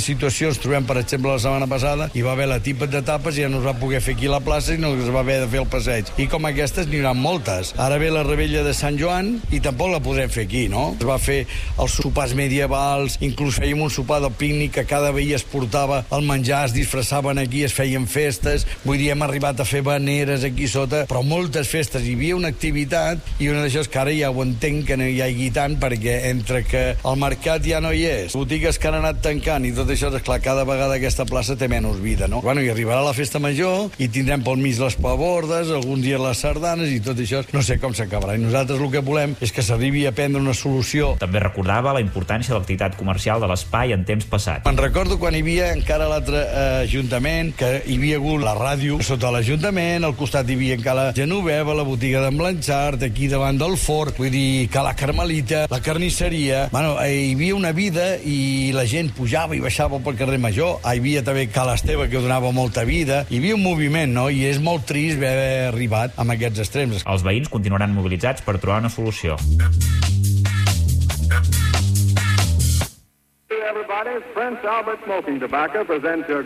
situació ens trobem, per exemple, la setmana passada, hi va haver la tipa de tapes i ja no es va poder fer aquí la plaça i no es va haver de fer el passeig. I com aquestes n'hi haurà moltes. Ara ve la rebella de Sant Joan i tampoc la podrem fer aquí, no? Es va fer els sopars medievals, inclús fèiem un sopar de pícnic que cada veí es portava el menjar, es disfressaven aquí, es feien festes, vull dir, hem arribat a fer baneres aquí sota, però moltes festes. Hi havia una activitat i una d'això és que ara ja ho entenc que no hi hagi tant, perquè entre que el mercat ja no hi és, botigues que han anat tancant i tot això, esclar, cada vegada aquesta plaça té menys vida, no? Bueno, i arribarà la festa major i tindrem pel mig les pabordes, alguns dies les sardanes i tot això, no sé com s'acabarà. I nosaltres el que volem és que s'arribi a prendre una solució. També recordava la importància de l'activitat comercial de l'espai en temps passats. Me'n recordo quan hi havia encara l'altre ajuntament, que hi havia hagut la ràdio sota l'Ajuntament, al costat hi havia encara la Genoveva, la botiga d'en Blanchard, aquí davant del forn, vull dir, que la Carmelita, la carnisseria. Bueno, hi havia una vida i la gent pujava i baixava pel carrer Major. Hi havia també Cal Esteve, que donava molta vida. Hi havia un moviment, no? I és molt trist haver arribat amb aquests extrems. Els veïns continuaran mobilitzats per trobar una solució. Everybody, Prince Albert Smoking Tobacco presents your